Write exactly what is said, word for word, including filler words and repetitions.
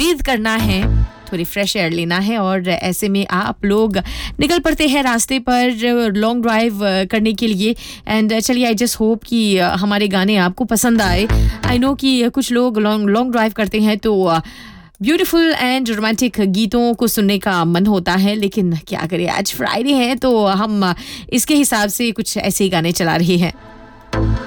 Breathe करना है, थोड़ी फ्रेश एयर लेना है और ऐसे में आप लोग निकल पड़ते हैं रास्ते पर लॉन्ग ड्राइव करने के लिए। एंड चलिए, आई जस्ट होप कि हमारे गाने आपको पसंद आए। आई नो कि कुछ लोग लॉन्ग लॉन्ग ड्राइव करते हैं तो ब्यूटीफुल एंड रोमांटिक गीतों को सुनने का मन होता है, लेकिन क्या करें, आज फ्राइडे है तो हम इसके हिसाब से कुछ ऐसे ही गाने चला रहे हैं।